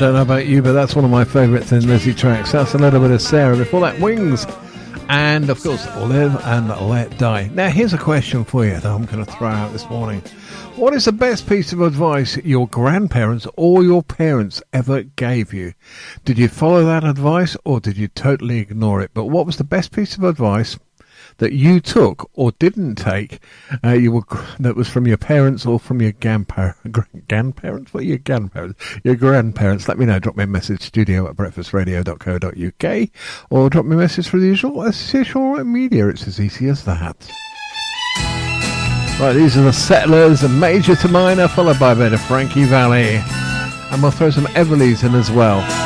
don't know about you, but that's one of my favourites in Lizzie tracks. That's a little bit of Sarah. Before that, Wings. And, of course, Live and Let Die. Now, here's a question for you that I'm going to throw out this morning. What is the best piece of advice your grandparents or your parents ever gave you? Did you follow that advice or did you totally ignore it? But what was the best piece of advice that you took or didn't take, that was from your parents or from your grandparents? What are your grandparents? Your grandparents. Let me know. Drop me a message, studio@breakfastradio.co.uk, or drop me a message through the usual social media. It's as easy as that. Right, these are the Settlers, Major to Minor, followed by a bit of Frankie Valli. And we'll throw some Everleys in as well.